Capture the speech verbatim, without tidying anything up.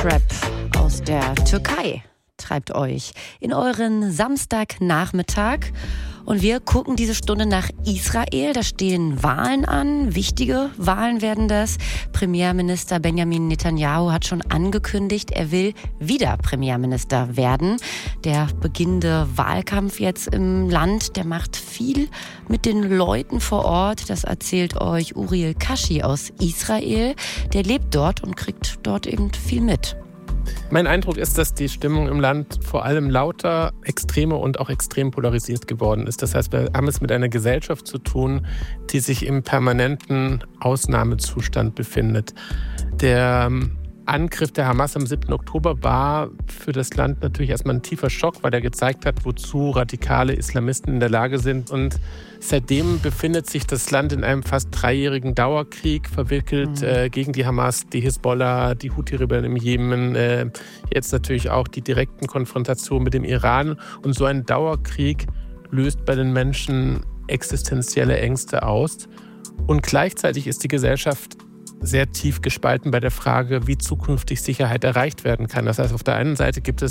Deutschrap aus der Türkei treibt euch in euren Samstagnachmittag. Und wir gucken diese Stunde nach Israel. Da stehen Wahlen an, wichtige Wahlen werden das. Premierminister Benjamin Netanyahu hat schon angekündigt, er will wieder Premierminister werden. Der beginnende Wahlkampf jetzt im Land, der macht viel mit den Leuten vor Ort. Das erzählt euch Uriel Kashi aus Israel. Der lebt dort und kriegt dort eben viel mit. Mein Eindruck ist, dass die Stimmung im Land vor allem lauter, extremer und auch extrem polarisiert geworden ist. Das heißt, wir haben es mit einer Gesellschaft zu tun, die sich im permanenten Ausnahmezustand befindet. Der Angriff der Hamas am siebten Oktober war für das Land natürlich erstmal ein tiefer Schock, weil er gezeigt hat, wozu radikale Islamisten in der Lage sind. Und seitdem befindet sich das Land in einem fast dreijährigen Dauerkrieg, verwickelt mhm. äh, gegen die Hamas, die Hisbollah, die Houthi-Rebellen im Jemen, äh, jetzt natürlich auch die direkten Konfrontationen mit dem Iran. Und so ein Dauerkrieg löst bei den Menschen existenzielle Ängste aus. Und gleichzeitig ist die Gesellschaft sehr tief gespalten bei der Frage, wie zukünftig Sicherheit erreicht werden kann. Das heißt, auf der einen Seite gibt es